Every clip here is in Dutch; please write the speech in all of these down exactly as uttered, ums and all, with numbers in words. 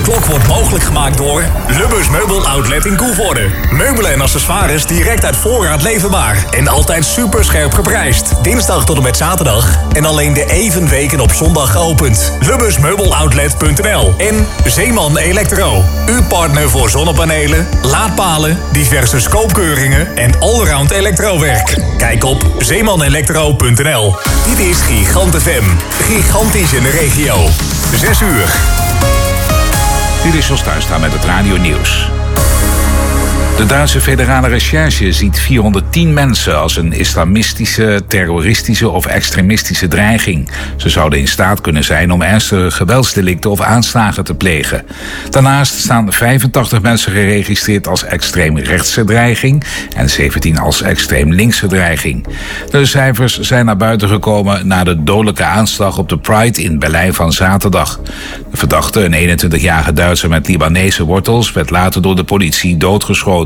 Klok wordt mogelijk gemaakt door Lubbers Meubel Outlet in Koevoorde. Meubelen en accessoires direct uit voorraad leverbaar. En altijd superscherp geprijsd. Dinsdag tot en met zaterdag. En alleen de evenweken op zondag geopend. lubbers meubel outlet punt n l. En Zeeman Electro. Uw partner voor zonnepanelen, laadpalen, diverse scoopkeuringen en allround elektrowerk. Kijk op zeeman electro punt n l. Dit is Gigant F M. Gigantisch in de regio. Zes uur. Dit is Jos Tuinstra met het Radio Nieuws. De Duitse federale recherche ziet vierhonderdtien mensen als een islamistische, terroristische of extremistische dreiging. Ze zouden in staat kunnen zijn om ernstige geweldsdelicten of aanslagen te plegen. Daarnaast staan vijfentachtig mensen geregistreerd als extreemrechtse dreiging en zeventien als extreem linkse dreiging. De cijfers zijn naar buiten gekomen na de dodelijke aanslag op de Pride in Berlijn van zaterdag. De verdachte, een eenentwintigjarige Duitser met Libanese wortels, werd later door de politie doodgeschoten.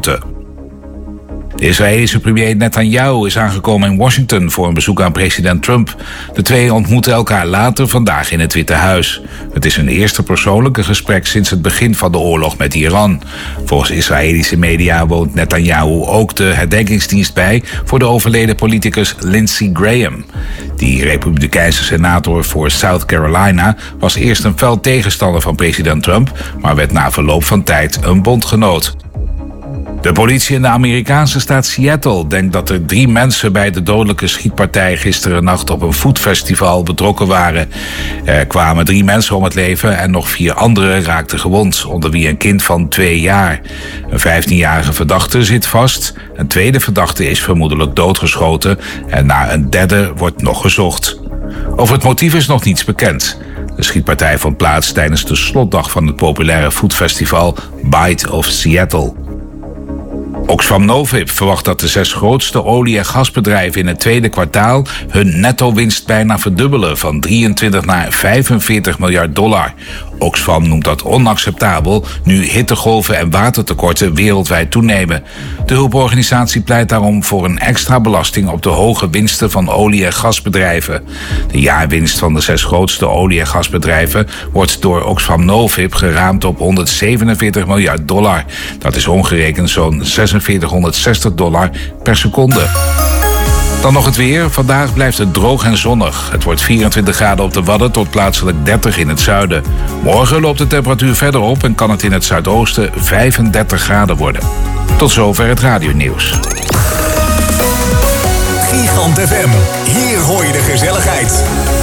De Israëlische premier Netanyahu is aangekomen in Washington voor een bezoek aan president Trump. De twee ontmoeten elkaar later vandaag in het Witte Huis. Het is hun eerste persoonlijke gesprek sinds het begin van de oorlog met Iran. Volgens Israëlische media woont Netanyahu ook de herdenkingsdienst bij voor de overleden politicus Lindsey Graham. Die republikeinse senator voor South Carolina was eerst een fel tegenstander van president Trump, maar werd na verloop van tijd een bondgenoot. De politie in de Amerikaanse staat Seattle denkt dat er drie mensen bij de dodelijke schietpartij gisteren nacht op een foodfestival betrokken waren. Er kwamen drie mensen om het leven en nog vier anderen raakten gewond, onder wie een kind van twee jaar. Een vijftienjarige verdachte zit vast, een tweede verdachte is vermoedelijk doodgeschoten en naar een derde wordt nog gezocht. Over het motief is nog niets bekend. De schietpartij vond plaats tijdens de slotdag van het populaire foodfestival Bite of Seattle. Oxfam Novib verwacht dat de zes grootste olie- en gasbedrijven in het tweede kwartaal hun netto-winst bijna verdubbelen van drieëntwintig naar vijfenveertig miljard dollar. Oxfam noemt dat onacceptabel nu hittegolven en watertekorten wereldwijd toenemen. De hulporganisatie pleit daarom voor een extra belasting op de hoge winsten van olie- en gasbedrijven. De jaarwinst van de zes grootste olie- en gasbedrijven wordt door Oxfam Novib geraamd op honderdzevenenveertig miljard dollar. Dat is omgerekend zo'n zesenveertighonderdzestig dollar per seconde. Dan nog het weer. Vandaag blijft het droog en zonnig. Het wordt vierentwintig graden op de Wadden tot plaatselijk dertig in het zuiden. Morgen loopt de temperatuur verder op en kan het in het zuidoosten vijfendertig graden worden. Tot zover het radionieuws. Gigant F M. Hier hoor je de gezelligheid.